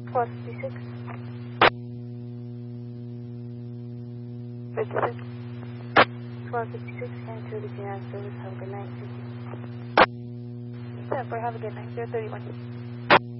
Plus 56. 56. Plus 56, and to the United Service. Have a good night. Thank you. 7-4, have a good night. 031.